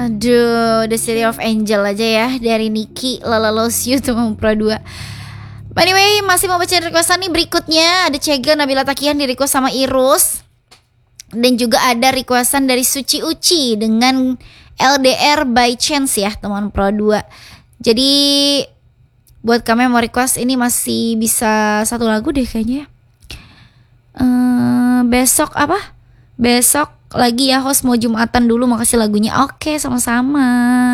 Aduh, The City of Angel aja ya dari Niki Lala Loves You teman Pro 2. Anyway, masih mau baca requestan nih berikutnya. Ada Cegel Nabila Takian di request sama Irus. Dan juga ada requestan dari Suci Uci dengan LDR by Chance ya teman Pro 2. Jadi buat kami yang mau request ini masih bisa satu lagu deh kayaknya. Besok apa? Besok lagi ya host mau Jumatan dulu, makasih lagunya. Oke, sama-sama.